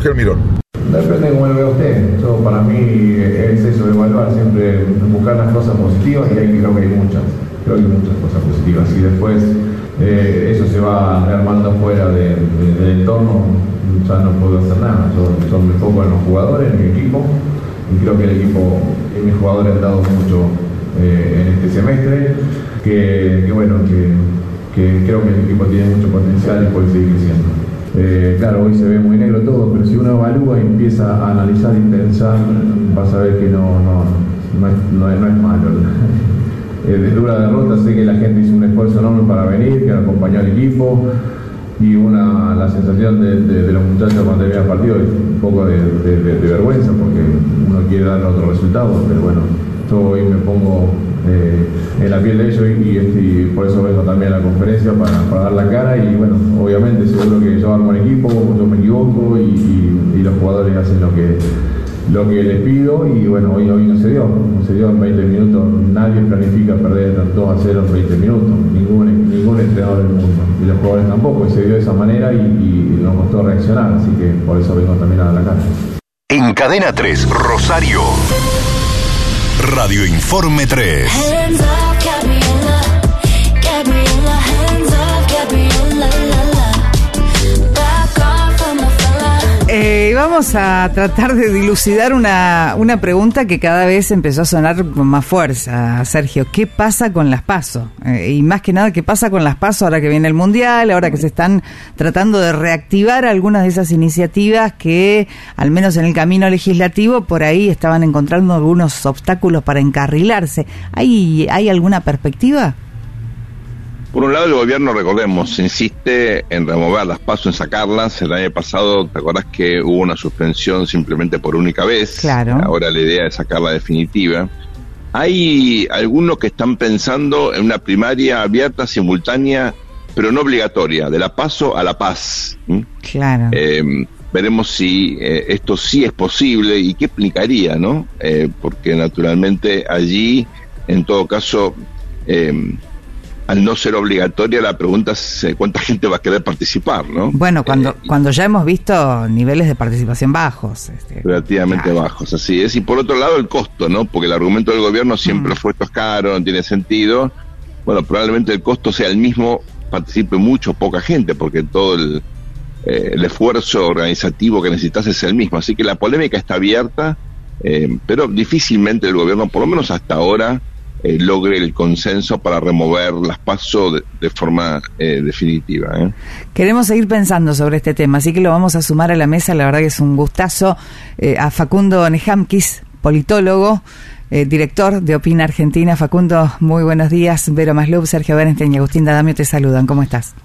Mirón. Depende de cómo lo vea usted. Yo, para mí es eso, evaluar, siempre buscar las cosas positivas, y creo que hay muchas cosas positivas. Y después eso se va armando fuera del entorno, ya no puedo hacer nada. Yo me enfoco en los jugadores, en mi equipo, y creo que el equipo y mis jugadores han dado mucho en este semestre, que creo que el equipo tiene mucho potencial y puede seguir creciendo. Claro, hoy se ve muy negro todo, pero si uno evalúa y empieza a analizar y pensar, vas a ver que no es malo. Desde una derrota sé que la gente hizo un esfuerzo enorme para venir, que acompañó al equipo, y la sensación de los muchachos cuando termina el partido es un poco de vergüenza, porque uno quiere dar otro resultado, pero bueno, yo hoy me pongo en la piel de ellos y por eso vengo también a la conferencia para dar la cara. Y bueno, obviamente seguro que yo armo el equipo, yo me equivoco y los jugadores hacen lo que les pido, y bueno, hoy no se dio en 20 minutos. Nadie planifica perder 2-0 en 20 minutos, ningún entrenador del mundo, y los jugadores tampoco, y se dio de esa manera y nos costó reaccionar, así que por eso vengo también a dar la cara. En Cadena 3, Rosario, Radio Informe 3. Hands up, Gabriela, Gabriela, hands up, Gabriela, la, la. Back off from the fella. Vamos a tratar de dilucidar una pregunta que cada vez empezó a sonar con más fuerza, Sergio. ¿Qué pasa con las PASO? Y más que nada, ¿qué pasa con las PASO ahora que viene el Mundial, ahora que se están tratando de reactivar algunas de esas iniciativas que, al menos en el camino legislativo, por ahí estaban encontrando algunos obstáculos para encarrilarse? ¿Hay alguna perspectiva? Por un lado, el gobierno, recordemos, insiste en remover las PASO, en sacarlas. El año pasado, ¿te acordás que hubo una suspensión simplemente por única vez? Claro. Ahora la idea es sacarla definitiva. Hay algunos que están pensando en una primaria abierta, simultánea, pero no obligatoria, de la PASO a la paz. Claro. Veremos si esto sí es posible y qué implicaría, ¿no? Porque naturalmente allí, en todo caso, al no ser obligatoria, la pregunta es cuánta gente va a querer participar, ¿no? Bueno, cuando ya hemos visto niveles de participación bajos. Relativamente bajos, así es. Y por otro lado, el costo, ¿no? Porque el argumento del gobierno siempre fue: esto es caro, no tiene sentido. Bueno, probablemente el costo sea el mismo, participe mucho o poca gente, porque todo el esfuerzo organizativo que necesitas es el mismo. Así que la polémica está abierta, pero difícilmente el gobierno, por lo menos hasta ahora, logre el consenso para remover las PASO de forma definitiva. Queremos seguir pensando sobre este tema, así que lo vamos a sumar a la mesa. La verdad que es un gustazo a Facundo Nejamkis, politólogo, director de Opina Argentina. Facundo, muy buenos días. Vero Maslub, Sergio Berenstein y Agustín D'Adamio te saludan. ¿Cómo estás?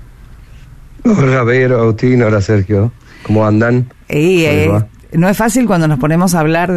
Hola Vero, Agustín, hola Sergio. ¿Cómo andan? No es fácil cuando nos ponemos a hablar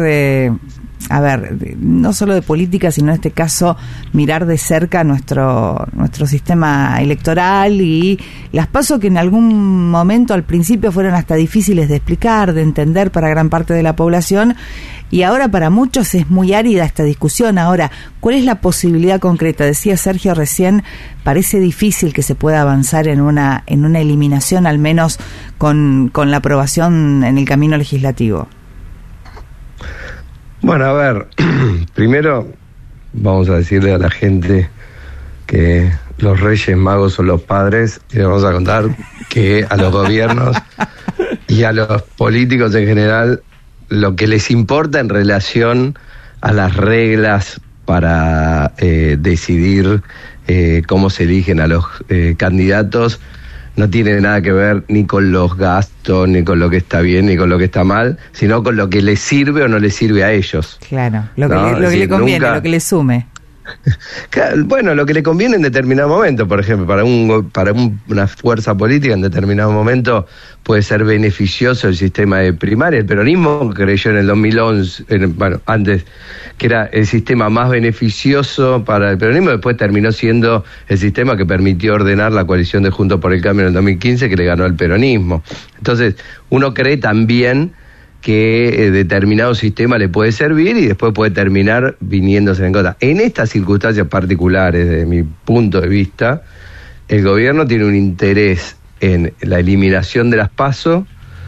no solo de política, sino en este caso mirar de cerca nuestro sistema electoral y las PASO, que en algún momento al principio fueron hasta difíciles de explicar, de entender para gran parte de la población, y ahora para muchos es muy árida esta discusión. Ahora, ¿cuál es la posibilidad concreta? Decía Sergio recién, parece difícil que se pueda avanzar en una eliminación, al menos con la aprobación en el camino legislativo. Bueno, a ver, primero vamos a decirle a la gente que los Reyes Magos son los padres, y les vamos a contar que a los gobiernos y a los políticos en general lo que les importa en relación a las reglas para decidir cómo se eligen a los candidatos no tiene nada que ver ni con los gastos, ni con lo que está bien, ni con lo que está mal, sino con lo que les sirve o no les sirve a ellos. Claro, lo que le conviene, lo que le sume. Bueno, lo que le conviene en determinado momento, por ejemplo, para una fuerza política en determinado momento puede ser beneficioso el sistema de primaria. El peronismo creyó en el 2011, antes, que era el sistema más beneficioso para el peronismo, después terminó siendo el sistema que permitió ordenar la coalición de Juntos por el Cambio en el 2015, que le ganó al peronismo. Entonces, uno cree también que determinado sistema le puede servir y después puede terminar viniéndose en contra. En estas circunstancias particulares, desde mi punto de vista, el gobierno tiene un interés en la eliminación de las PASO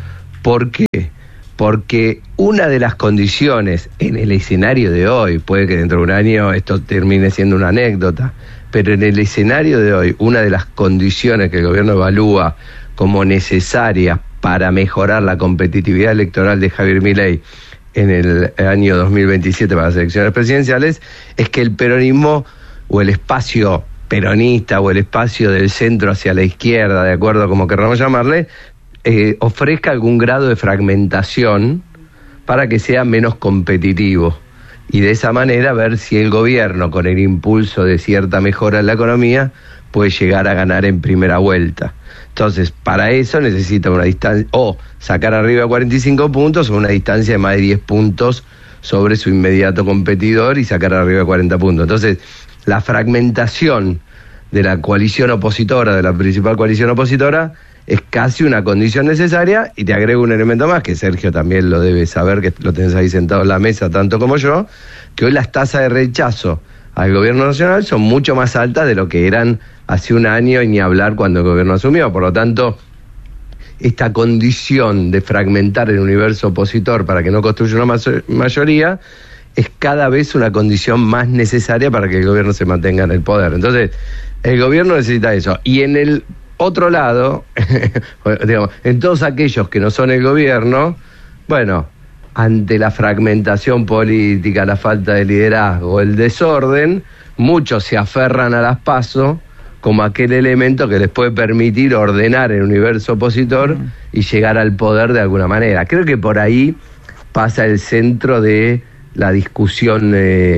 ¿Por qué? Porque una de las condiciones en el escenario de hoy, puede que dentro de un año esto termine siendo una anécdota, pero en el escenario de hoy, una de las condiciones que el gobierno evalúa como necesarias para mejorar la competitividad electoral de Javier Milei en el año 2027 para las elecciones presidenciales, es que el peronismo o el espacio peronista o el espacio del centro hacia la izquierda, de acuerdo a como queramos llamarle, ofrezca algún grado de fragmentación para que sea menos competitivo y de esa manera ver si el gobierno, con el impulso de cierta mejora en la economía, puede llegar a ganar en primera vuelta. Entonces, para eso necesita una distancia, o sacar arriba 45 puntos o una distancia de más de 10 puntos sobre su inmediato competidor y sacar arriba 40 puntos. Entonces, la fragmentación de la coalición opositora, de la principal coalición opositora, es casi una condición necesaria. Y te agrego un elemento más, que Sergio también lo debe saber, que lo tenés ahí sentado en la mesa tanto como yo, que hoy las tasas de rechazo al gobierno nacional son mucho más altas de lo que eran hace un año, y ni hablar cuando el gobierno asumió. Por lo tanto, esta condición de fragmentar el universo opositor para que no construya una mayoría es cada vez una condición más necesaria para que el gobierno se mantenga en el poder. Entonces, el gobierno necesita eso. Y en el otro lado, digamos, en todos aquellos que no son el gobierno, bueno, ante la fragmentación política, la falta de liderazgo, el desorden, muchos se aferran a las PASO como aquel elemento que les puede permitir ordenar el universo opositor y llegar al poder de alguna manera. Creo que por ahí pasa el centro de la discusión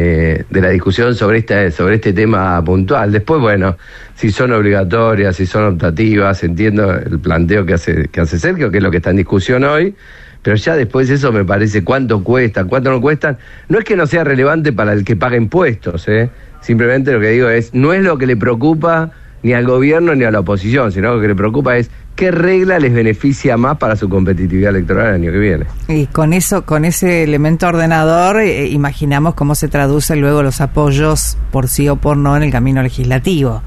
sobre este tema puntual. Después, bueno, si son obligatorias, si son optativas, entiendo el planteo que hace Sergio, que es lo que está en discusión hoy, pero ya después eso me parece cuánto cuestan, cuánto no cuestan. No es que no sea relevante para el que paga impuestos, simplemente lo que digo es, no es lo que le preocupa ni al gobierno ni a la oposición, sino lo que le preocupa es qué regla les beneficia más para su competitividad electoral el año que viene. Y con ese elemento ordenador, imaginamos cómo se traducen luego los apoyos por sí o por no en el camino legislativo.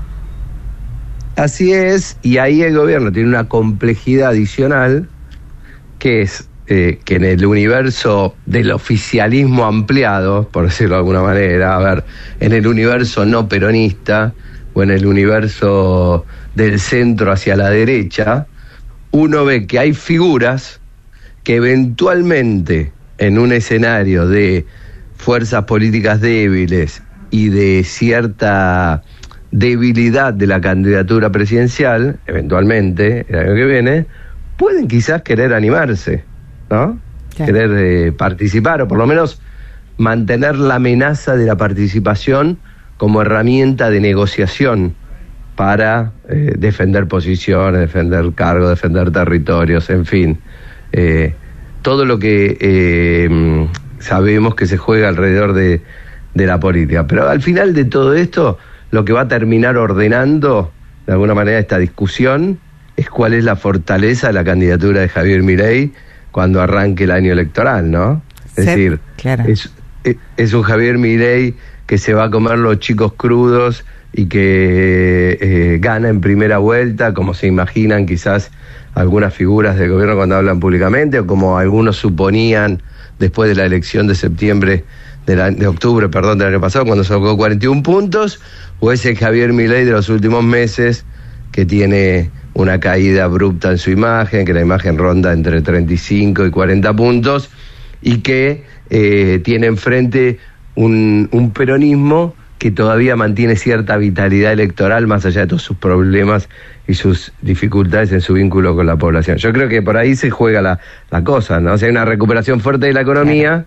Así es, y ahí el gobierno tiene una complejidad adicional, que es que en el universo del oficialismo ampliado, por decirlo de alguna manera, a ver, en el universo no peronista o en el universo del centro hacia la derecha, uno ve que hay figuras que eventualmente en un escenario de fuerzas políticas débiles y de cierta debilidad de la candidatura presidencial, eventualmente, el año que viene, pueden quizás querer animarse, ¿no? Sí. Querer participar, o por lo menos mantener la amenaza de la participación como herramienta de negociación para defender posiciones, defender cargos, defender territorios, en fin. Todo lo que sabemos que se juega alrededor de la política. Pero al final de todo esto, lo que va a terminar ordenando, de alguna manera, esta discusión, es cuál es la fortaleza de la candidatura de Javier Milei cuando arranque el año electoral, ¿no? Es decir, claro, es un Javier Milei que se va a comer los chicos crudos y que gana en primera vuelta, como se imaginan quizás algunas figuras del gobierno cuando hablan públicamente, o como algunos suponían después de la elección de octubre del año pasado, cuando sacó 41 puntos, o es el Javier Milei de los últimos meses, que tiene una caída abrupta en su imagen, que la imagen ronda entre 35 y 40 puntos, y que tiene enfrente un peronismo que todavía mantiene cierta vitalidad electoral, más allá de todos sus problemas y sus dificultades en su vínculo con la población. Yo creo que por ahí se juega la cosa, ¿no? O sea, hay una recuperación fuerte de la economía.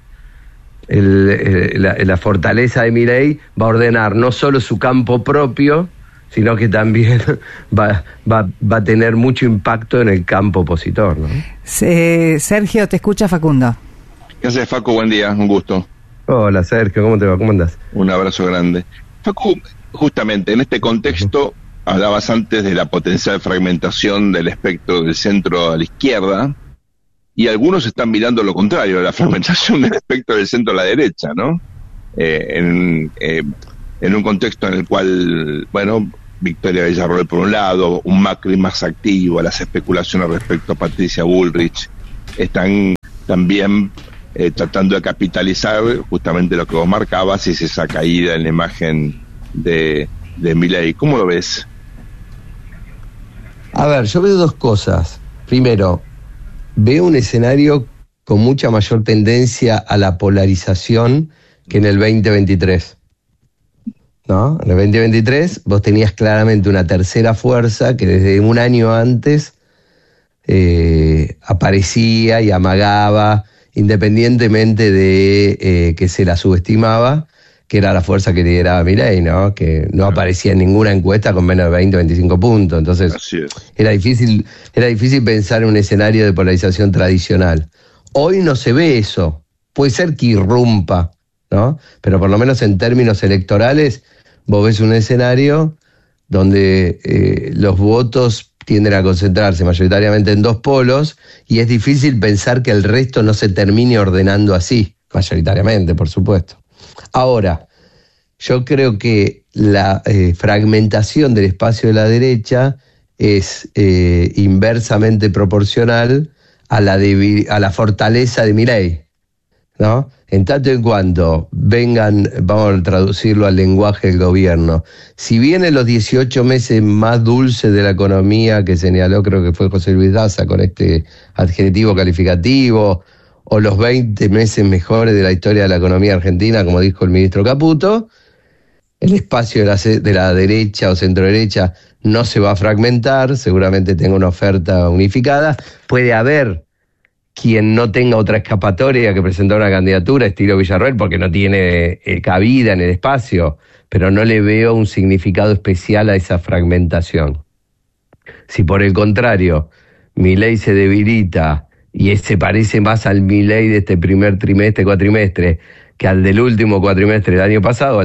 La fortaleza de Milei va a ordenar no solo su campo propio, sino que también va a tener mucho impacto en el campo opositor, ¿no? Sergio, te escucha Facundo. ¿Qué haces, Facu? Buen día, un gusto. Hola, Sergio, ¿cómo te va? ¿Cómo andás? Un abrazo grande. Facu, justamente en este contexto, hablabas antes de la potencial fragmentación del espectro del centro a la izquierda, y algunos están mirando lo contrario, la fragmentación del espectro del centro a la derecha, ¿no? En un contexto en el cual, bueno, Victoria Villarroel por un lado, un Macri más activo, las especulaciones respecto a Patricia Bullrich están también tratando de capitalizar justamente lo que vos marcabas, es esa caída en la imagen de Milei. ¿Cómo lo ves? A ver, yo veo dos cosas. Primero, veo un escenario con mucha mayor tendencia a la polarización que en el 2023. ¿No? En el 2023 vos tenías claramente una tercera fuerza que desde un año antes aparecía y amagaba, independientemente de que se la subestimaba, que era la fuerza que lideraba Milei, ¿no? Que no aparecía en ninguna encuesta con menos de 20 o 25 puntos. Entonces era difícil pensar en un escenario de polarización tradicional. Hoy no se ve eso. Puede ser que irrumpa, ¿no? Pero por lo menos en términos electorales, vos ves un escenario donde los votos tienden a concentrarse mayoritariamente en dos polos y es difícil pensar que el resto no se termine ordenando así, mayoritariamente, por supuesto. Ahora, yo creo que la fragmentación del espacio de la derecha es inversamente proporcional a la fortaleza de Milei, ¿no? En tanto en cuanto vengan, vamos a traducirlo al lenguaje del gobierno, si vienen los 18 meses más dulces de la economía que señaló, creo que fue José Luis Daza con este adjetivo calificativo, o los 20 meses mejores de la historia de la economía argentina, como dijo el ministro Caputo, el espacio de la derecha o centro-derecha no se va a fragmentar, seguramente tenga una oferta unificada. Puede haber quien no tenga otra escapatoria que presentar una candidatura estilo Villarroel porque no tiene cabida en el espacio, pero no le veo un significado especial a esa fragmentación. Si por el contrario Milei se debilita y se parece más al Milei de este primer cuatrimestre, que al del último cuatrimestre del año pasado,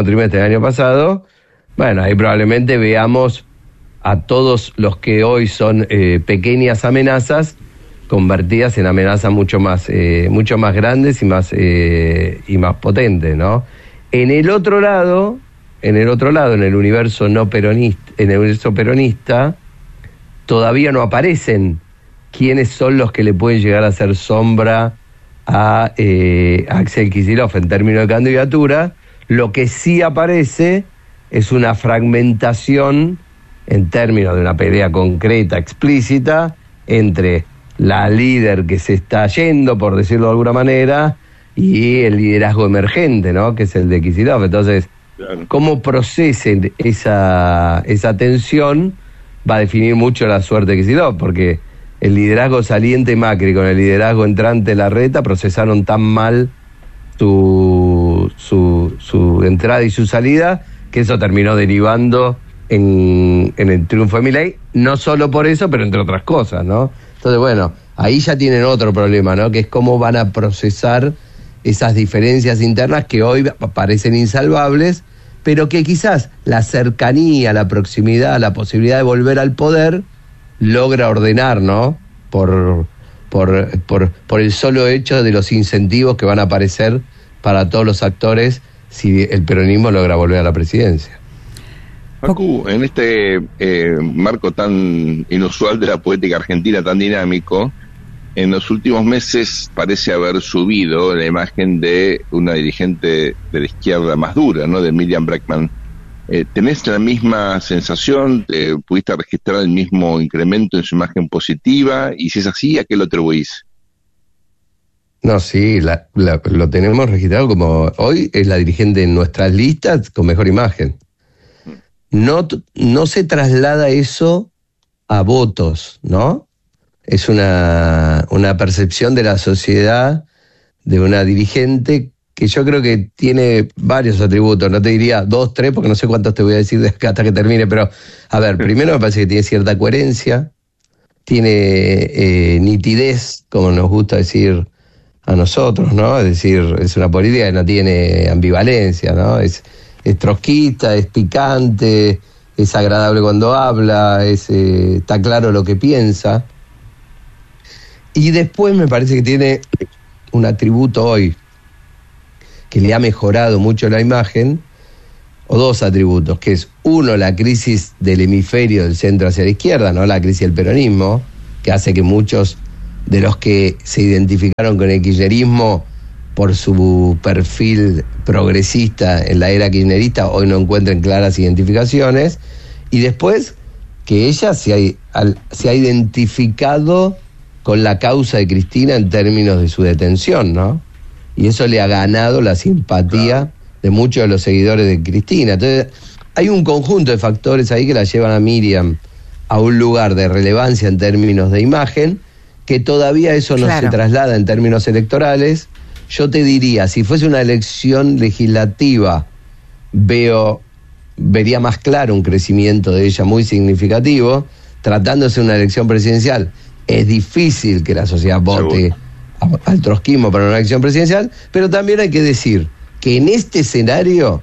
bueno, ahí probablemente veamos a todos los que hoy son pequeñas amenazas convertidas en amenazas mucho más grandes y más potentes, ¿no? En el otro lado, en el universo no peronista, en el universo peronista, todavía no aparecen quiénes son los que le pueden llegar a hacer sombra a Axel Kicillof en términos de candidatura. Lo que sí aparece es una fragmentación en términos de una pelea concreta, explícita, entre la líder que se está yendo, por decirlo de alguna manera, y el liderazgo emergente, ¿no? Que es el de Kicillof. Entonces, cómo procesen esa tensión va a definir mucho la suerte de Kicillof, porque el liderazgo saliente Macri con el liderazgo entrante Larreta procesaron tan mal su entrada y su salida, que eso terminó derivando en el triunfo de Milei, no solo por eso, pero entre otras cosas, ¿no? Entonces, bueno, ahí ya tienen otro problema, ¿no? Que es cómo van a procesar esas diferencias internas que hoy parecen insalvables, pero que quizás la cercanía, la proximidad, la posibilidad de volver al poder logra ordenar, ¿no? Por el solo hecho de los incentivos que van a aparecer para todos los actores si el peronismo logra volver a la presidencia. Facu, en este marco tan inusual de la política argentina, tan dinámico, en los últimos meses parece haber subido la imagen de una dirigente de la izquierda más dura, ¿no? De Miriam Bregman. ¿Tenés la misma sensación? ¿Pudiste registrar el mismo incremento en su imagen positiva? Y si es así, ¿a qué lo atribuís? No, sí, lo tenemos registrado como hoy es la dirigente en nuestras listas con mejor imagen. No se traslada eso a votos, ¿no? Es una percepción de la sociedad de una dirigente que yo creo que tiene varios atributos, no te diría 2, 3, porque no sé cuántos te voy a decir hasta que termine, pero a ver, primero me parece que tiene cierta coherencia, tiene nitidez, como nos gusta decir a nosotros, ¿no? Es decir, es una política que no tiene ambivalencia, ¿no? Es trotskista, es picante, es agradable cuando habla, está claro lo que piensa. Y después me parece que tiene un atributo hoy que le ha mejorado mucho la imagen, o dos atributos, que es uno, la crisis del hemisferio del centro hacia la izquierda, no la crisis del peronismo, que hace que muchos de los que se identificaron con el kirchnerismo por su perfil progresista en la era kirchnerista, hoy no encuentren claras identificaciones, y después que ella se ha identificado con la causa de Cristina en términos de su detención, ¿no? Y eso le ha ganado la simpatía de muchos de los seguidores de Cristina. Entonces, hay un conjunto de factores ahí que la llevan a Miriam a un lugar de relevancia en términos de imagen, que todavía eso no se traslada en términos electorales. Yo te diría, si fuese una elección legislativa, vería más claro un crecimiento de ella muy significativo. Tratándose de una elección presidencial, es difícil que la sociedad vote al trotskismo para una elección presidencial, pero también hay que decir que en este escenario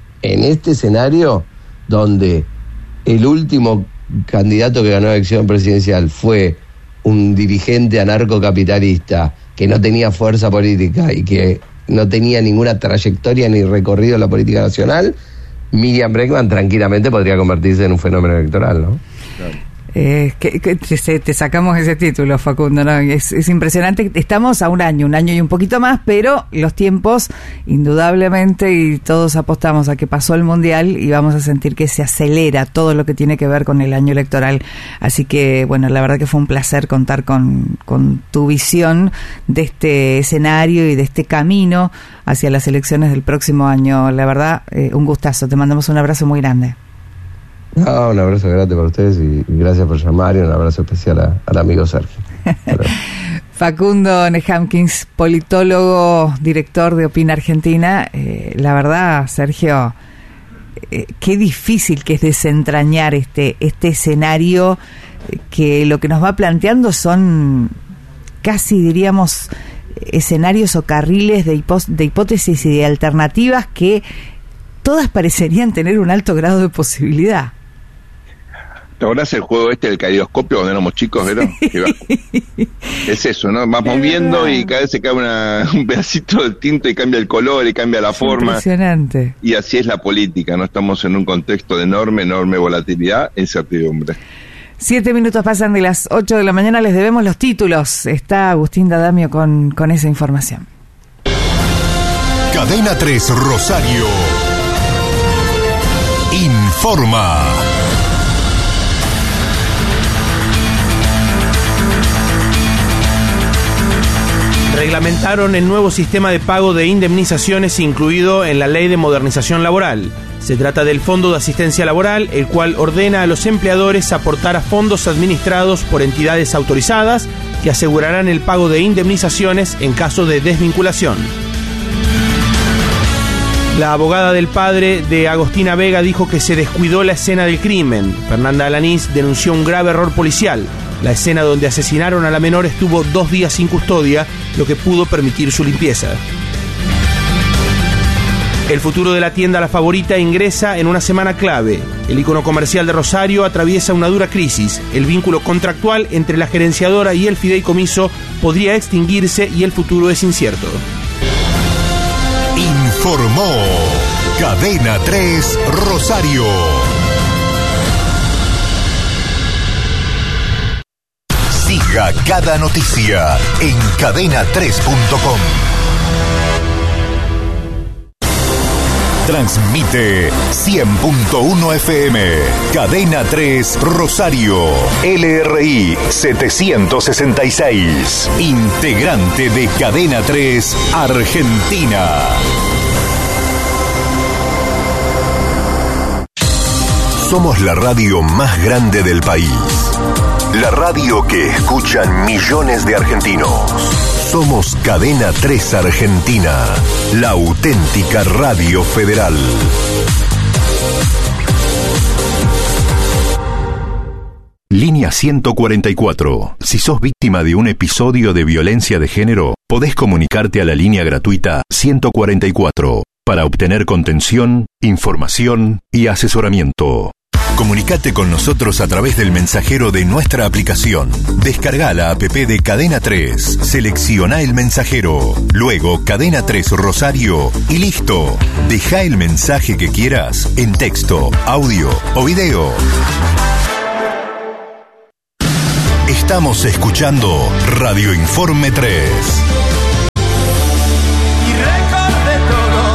donde el último candidato que ganó la elección presidencial fue un dirigente anarcocapitalista que no tenía fuerza política y que no tenía ninguna trayectoria ni recorrido en la política nacional, Miriam Bregman tranquilamente podría convertirse en un fenómeno electoral, ¿no? Claro. Te sacamos ese título, Facundo, ¿no? Es impresionante. Estamos a un año y un poquito más, pero los tiempos, indudablemente, y todos apostamos a que pasó el Mundial y vamos a sentir que se acelera todo lo que tiene que ver con el año electoral. Así que, bueno, la verdad que fue un placer contar con tu visión de este escenario y de este camino hacia las elecciones del próximo año. La verdad, un gustazo. Te mandamos un abrazo muy grande. No, un abrazo grande para ustedes y gracias por llamar, y un abrazo especial al amigo Sergio. Facundo Nehamkins, politólogo, director de Opina Argentina. La verdad, Sergio, qué difícil que es desentrañar este escenario, que lo que nos va planteando son casi, diríamos, escenarios o carriles de hipótesis y de alternativas que todas parecerían tener un alto grado de posibilidad. ¿Te acordás el juego del caleidoscopio cuando éramos chicos, ¿verdad? Es eso, ¿no? Vamos viendo y cada vez se cae un pedacito de tinta y cambia el color y cambia la forma. Impresionante. Y así es la política, ¿no? Estamos en un contexto de enorme volatilidad e incertidumbre. 7 minutos pasan de las 8 de la mañana, les debemos los títulos. Está Agustín D'Adamio con esa información. Cadena 3 Rosario informa. Reglamentaron el nuevo sistema de pago de indemnizaciones incluido en la Ley de Modernización Laboral. Se trata del Fondo de Asistencia Laboral, el cual ordena a los empleadores aportar a fondos administrados por entidades autorizadas que asegurarán el pago de indemnizaciones en caso de desvinculación. La abogada del padre de Agostina Vega dijo que se descuidó la escena del crimen. Fernanda Alanís denunció un grave error policial. La escena donde asesinaron a la menor estuvo 2 días sin custodia, lo que pudo permitir su limpieza. El futuro de la tienda La Favorita ingresa en una semana clave. El ícono comercial de Rosario atraviesa una dura crisis. El vínculo contractual entre la gerenciadora y el fideicomiso podría extinguirse y el futuro es incierto. Informó Cadena 3 Rosario. Siga cada noticia en cadena3.com. Transmite 100.1 FM, Cadena 3 Rosario, LRI 766, integrante de Cadena 3 Argentina. Somos la radio más grande del país. La radio que escuchan millones de argentinos. Somos Cadena 3 Argentina, la auténtica radio federal. Línea 144. Si sos víctima de un episodio de violencia de género, podés comunicarte a la línea gratuita 144 para obtener contención, información y asesoramiento. Comunicate con nosotros a través del mensajero de nuestra aplicación. Descarga la app de Cadena 3, selecciona el mensajero, luego Cadena 3 Rosario y listo. Deja el mensaje que quieras en texto, audio o video. Estamos escuchando Radio Informe 3. Y recordé todo,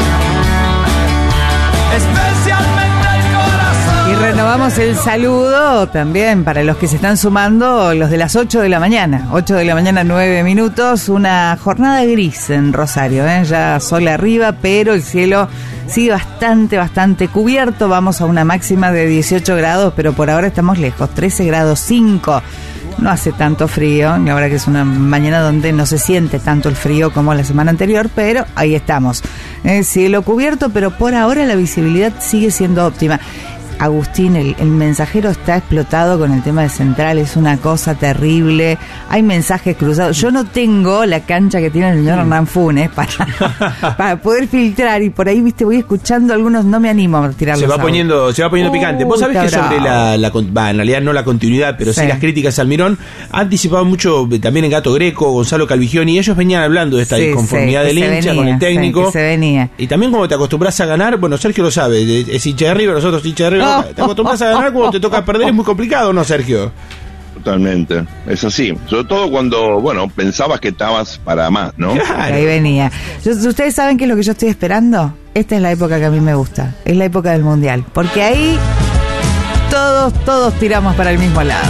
especialmente el corazón. Y renovamos el saludo también para los que se están sumando, los de las 8 de la mañana. 8 de la mañana, 9 minutos. Una jornada gris en Rosario, ya sol arriba, pero el cielo sigue bastante cubierto. Vamos a una máxima de 18 grados, pero por ahora estamos lejos, 13 grados 5. No hace tanto frío, la verdad que es una mañana donde no se siente tanto el frío como la semana anterior, pero ahí estamos. Cielo cubierto, pero por ahora la visibilidad sigue siendo óptima. Agustín, el mensajero está explotado con el tema de Central, es una cosa terrible, hay mensajes cruzados. Yo no tengo la cancha que tiene el señor Hernán Funes para poder filtrar, y por ahí, viste, voy escuchando algunos, no me animo a tirarlos. Se va poniendo picante. Vos sabés que sobre en realidad no la continuidad, pero sí las críticas al Mirón, ha anticipado mucho también en Gato Greco, Gonzalo Calvigioni, ellos venían hablando de esta disconformidad del hincha con el técnico. Se venía. Y también como te acostumbras a ganar, bueno, Sergio lo sabe, es hincha de River, nosotros hincha de River. Te acostumbras a ganar, cuando te toca perder es muy complicado, ¿no, Sergio? Totalmente, es así. Sobre todo cuando, pensabas que estabas para más, ¿no? Claro. Ahí venía. ¿Ustedes saben qué es lo que yo estoy esperando? Esta es la época que a mí me gusta. Es la época del Mundial. Porque ahí todos tiramos para el mismo lado.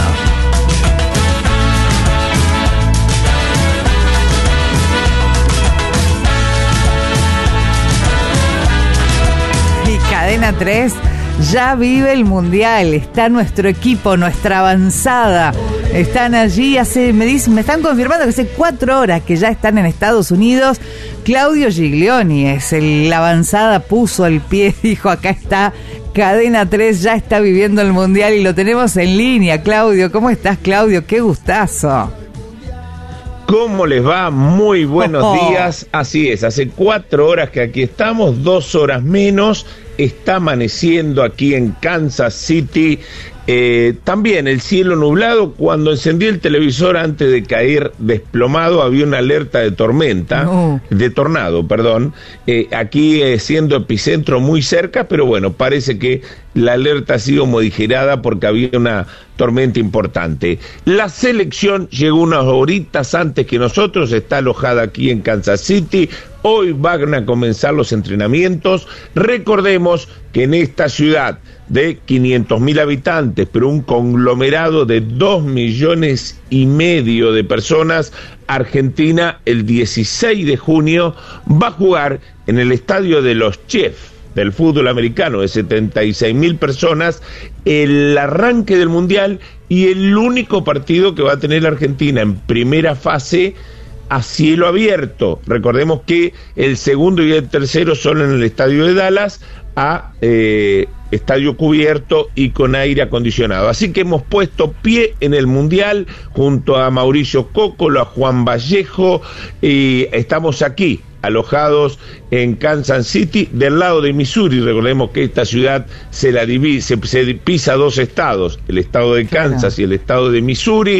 Y Cadena 3 ya vive el Mundial, está nuestro equipo, nuestra avanzada, están allí, me están confirmando que hace 4 horas que ya están en Estados Unidos. Claudio Giglioni la avanzada, puso el pie, dijo, acá está, Cadena 3 ya está viviendo el Mundial y lo tenemos en línea. Claudio, ¿cómo estás, Claudio? Qué gustazo. ¿Cómo les va? Muy buenos días. Así es, hace 4 horas que aquí estamos, 2 horas menos. Está amaneciendo aquí en Kansas City. También el cielo nublado. Cuando encendí el televisor antes de caer desplomado, había una alerta de tormenta, de tornado, perdón. Aquí siendo epicentro muy cerca, pero bueno, parece que la alerta ha sido modificada porque había una tormenta importante. La selección llegó unas horitas antes que nosotros, está alojada aquí en Kansas City. Hoy van a comenzar los entrenamientos. Recordemos que en esta ciudad de 500.000 habitantes, pero un conglomerado de 2,5 millones de personas, Argentina el 16 de junio va a jugar en el estadio de los Chiefs del fútbol americano, de 76.000 personas, el arranque del Mundial y el único partido que va a tener Argentina en primera fase a cielo abierto. Recordemos que el segundo y el tercero son en el estadio de Dallas, a estadio cubierto y con aire acondicionado. Así que hemos puesto pie en el Mundial junto a Mauricio Cócolo, a Juan Vallejo, y estamos aquí alojados en Kansas City, del lado de Missouri. Recordemos que esta ciudad se pisa 2 estados, el estado de Kansas y el estado de Missouri,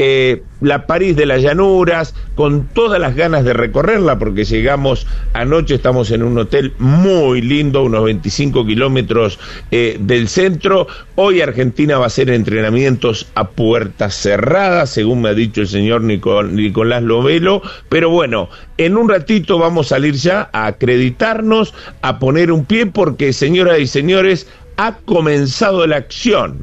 la París de las llanuras, con todas las ganas de recorrerla, porque llegamos anoche, estamos en un hotel muy lindo, unos 25 kilómetros del centro. Hoy Argentina va a hacer entrenamientos a puertas cerradas, según me ha dicho el señor Nicolás Lovelo, pero bueno, en un ratito vamos a salir ya a acreditarnos, a poner un pie, porque, señoras y señores, ha comenzado la acción.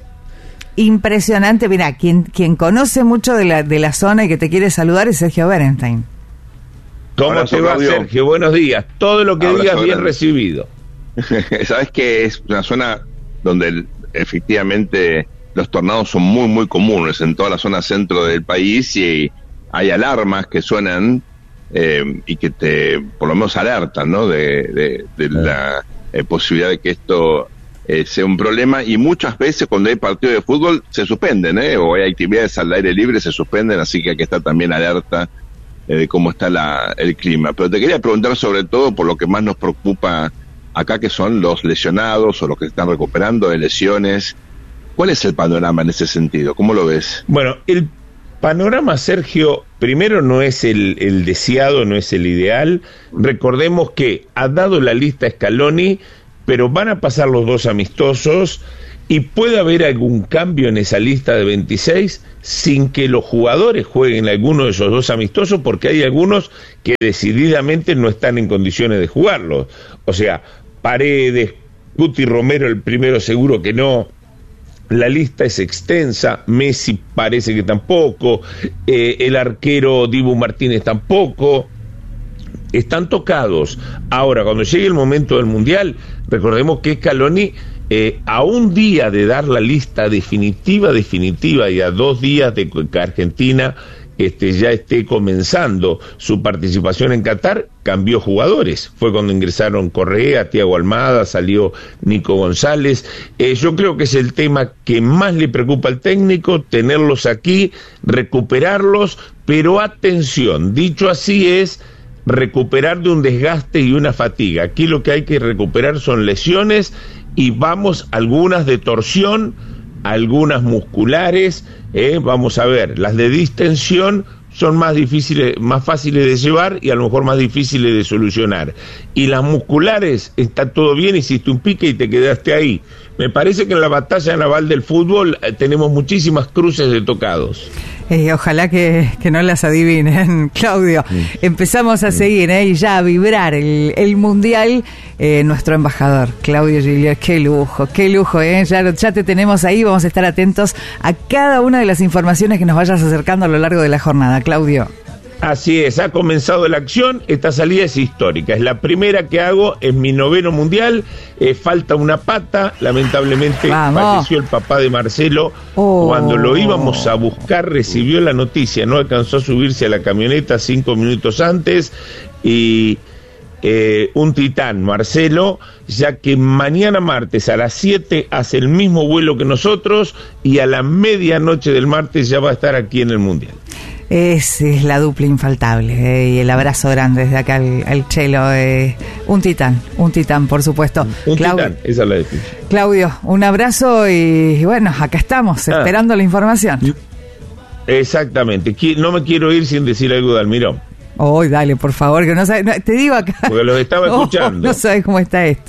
Impresionante. Mira, quien conoce mucho de la zona y que te quiere saludar es Sergio Berenstein. ¿Cómo te va, Sergio? Buenos días. Todo lo que digas bien recibido. Sabes que es una zona donde efectivamente los tornados son muy, muy comunes en toda la zona centro del país, y hay alarmas que suenan y que te, por lo menos, alertan, ¿no? de la posibilidad de que esto sea un problema, y muchas veces cuando hay partidos de fútbol se suspenden, o hay actividades al aire libre, se suspenden, así que hay que estar también alerta de cómo está el clima. Pero te quería preguntar sobre todo por lo que más nos preocupa acá, que son los lesionados o los que están recuperando de lesiones. ¿Cuál es el panorama en ese sentido? ¿Cómo lo ves? Bueno, el panorama, Sergio, primero no es el deseado, no es el ideal. Recordemos que ha dado la lista Scaloni, pero van a pasar los 2 amistosos y puede haber algún cambio en esa lista de 26 sin que los jugadores jueguen alguno de esos 2 amistosos, porque hay algunos que decididamente no están en condiciones de jugarlos. O sea, Paredes, Guti Romero el primero seguro que no. La lista es extensa. Messi parece que tampoco, el arquero Dibu Martínez tampoco. Están tocados. Ahora, cuando llegue el momento del Mundial, recordemos que Scaloni, a un día de dar la lista definitiva, y a 2 días de que Argentina ya esté comenzando su participación en Qatar, cambió jugadores. Fue cuando ingresaron Correa, Thiago Almada, salió Nico González. Yo creo que es el tema que más le preocupa al técnico, tenerlos aquí, recuperarlos, pero atención, dicho así es recuperar de un desgaste y una fatiga. Aquí lo que hay que recuperar son lesiones, y vamos, algunas de torsión, algunas musculares, vamos a ver, las de distensión son más fáciles de llevar y a lo mejor más difíciles de solucionar. Y las musculares, está todo bien, hiciste un pique y te quedaste ahí. Me parece que en la batalla naval del fútbol tenemos muchísimas cruces de tocados. Ojalá que no las adivinen, Claudio. Empezamos a seguir y ya a vibrar el Mundial. Nuestro embajador, Claudio Giglioni, qué lujo, ya te tenemos ahí. Vamos a estar atentos a cada una de las informaciones que nos vayas acercando a lo largo de la jornada, Claudio. Así es, ha comenzado la acción. Esta salida es histórica, es la primera que hago, es mi 9º mundial. Falta una pata, lamentablemente falleció el papá de Marcelo. Cuando lo íbamos a buscar recibió la noticia, no alcanzó a subirse a la camioneta 5 minutos antes, y un titán, Marcelo, ya que mañana martes a las 7 hace el mismo vuelo que nosotros, y a la medianoche del martes ya va a estar aquí en el Mundial. Es la dupla infaltable, y el abrazo grande desde acá al Chelo. Un titán, por supuesto. Titán, esa es la definición. Claudio, un abrazo y bueno, acá estamos, esperando la información. Exactamente, no me quiero ir sin decir algo de Almirón. Dale, por favor, que no sabes, te digo acá. Porque los estaba escuchando. No sabes cómo está esto.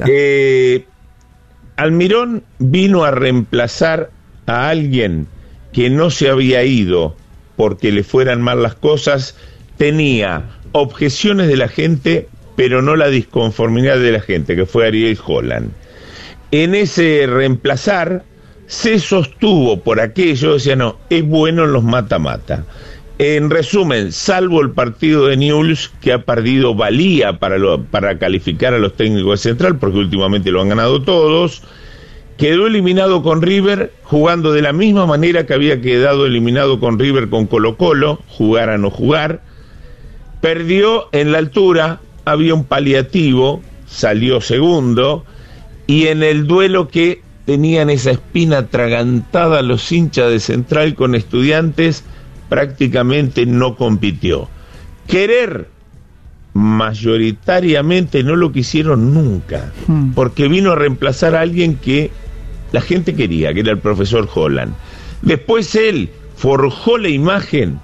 Almirón vino a reemplazar a alguien que no se había ido porque le fueran mal las cosas, tenía objeciones de la gente, pero no la disconformidad de la gente, que fue Ariel Holland. En ese reemplazar se sostuvo por aquello, decía, no, es bueno en los mata-mata. En resumen, salvo el partido de Newell's, que ha perdido valía para calificar a los técnicos de Central, porque últimamente lo han ganado todos, quedó eliminado con River, jugando de la misma manera que había quedado eliminado con River con Colo-Colo, jugar a no jugar. Perdió en la altura, había un paliativo, salió segundo, y en el duelo que tenían esa espina atragantada los hinchas de Central con Estudiantes, prácticamente no compitió. Querer mayoritariamente no lo quisieron nunca, porque vino a reemplazar a alguien que la gente quería, que era el profesor Holland. Después él forjó la imagen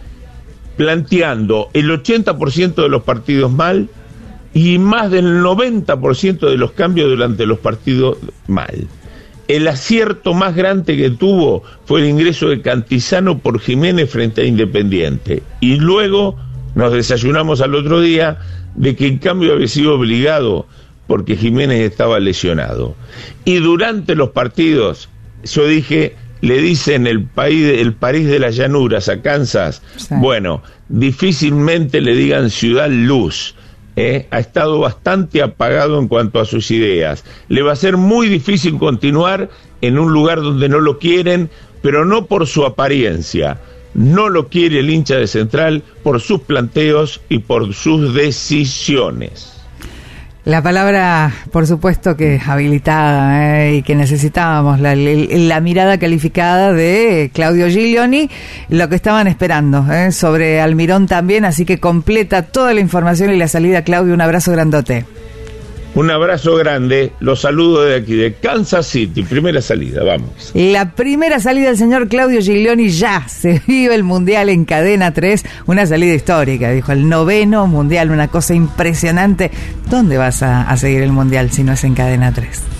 planteando el 80% de los partidos mal y más del 90% de los cambios durante los partidos mal. El acierto más grande que tuvo fue el ingreso de Cantizano por Jiménez frente a Independiente. Y luego nos desayunamos al otro día de que el cambio había sido obligado porque Jiménez estaba lesionado. Y durante los partidos, yo dije, le dicen el París de las llanuras a Kansas, bueno, difícilmente le digan Ciudad Luz. Ha estado bastante apagado en cuanto a sus ideas. Le va a ser muy difícil continuar en un lugar donde no lo quieren, pero no por su apariencia. No lo quiere el hincha de Central por sus planteos y por sus decisiones. La palabra, por supuesto, que habilitada y que necesitábamos, la mirada calificada de Claudio Giglioni, lo que estaban esperando sobre Almirón también, así que completa toda la información y la salida. Claudio, un abrazo grandote. Un abrazo grande, los saludo de aquí, de Kansas City, primera salida, vamos. La primera salida del señor Claudio Giglioni, ya se vive el Mundial en Cadena 3, una salida histórica, dijo, el 9º Mundial, una cosa impresionante. ¿Dónde vas a seguir el Mundial si no es en Cadena 3?